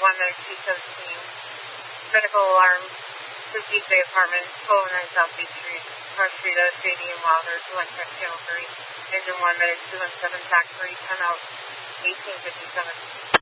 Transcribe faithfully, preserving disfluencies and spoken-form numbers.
one Medic two seventeen. Medical alarm, fiftieth Bay Apartment, twelve oh nine South Beach Street, North Street, Stadium, Wilder, two one check, channel three. Engine one Medic two one seven, tax three, ten out, eighteen fifty-seven.